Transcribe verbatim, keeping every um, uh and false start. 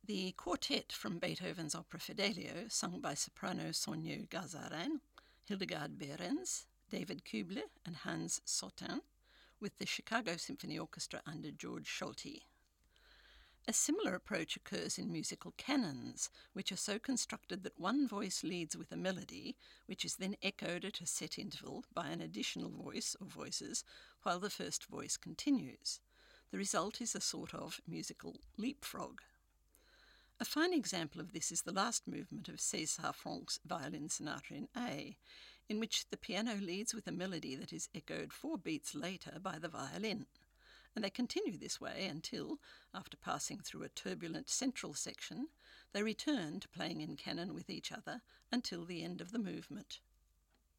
The quartet from Beethoven's opera Fidelio, sung by soprano Sonja Gazarin, Hildegard Behrens, David Kübler and Hans Sotin, with the Chicago Symphony Orchestra under George Solti. A similar approach occurs in musical canons, which are so constructed that one voice leads with a melody, which is then echoed at a set interval by an additional voice or voices, while the first voice continues. The result is a sort of musical leapfrog. A fine example of this is the last movement of César Franck's Violin Sonata in A, in which the piano leads with a melody that is echoed four beats later by the violin, and they continue this way until, after passing through a turbulent central section, they return to playing in canon with each other until the end of the movement.